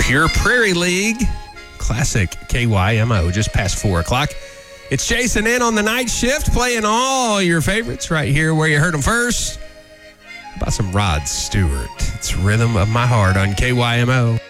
Pure Prairie League. Classic KYMO, just past 4 o'clock. It's Jason in on the night shift, playing all your favorites right here where you heard them first. How about some Rod Stewart? It's Rhythm of My Heart on KYMO.